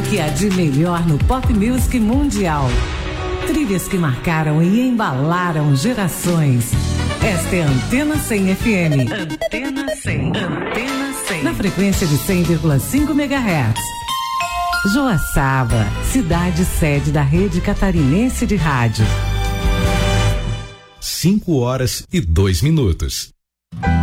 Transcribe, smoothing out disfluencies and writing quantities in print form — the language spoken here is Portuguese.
que há de melhor no pop music mundial. Trilhas que marcaram e embalaram gerações. Esta é a Antena 100 FM. Antena 100. Antena 100. Na frequência de 100,5 MHz. Joaçaba, cidade sede da Rede Catarinense de Rádio. 5 horas e 2 minutos.